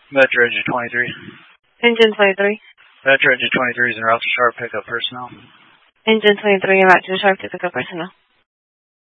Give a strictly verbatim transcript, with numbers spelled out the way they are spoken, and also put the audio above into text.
Metro Engine twenty-three. Engine twenty-three. Metro Engine twenty-three is en route to Sharp, pickup personnel. Engine twenty-three en route to Sharp to pick up personnel.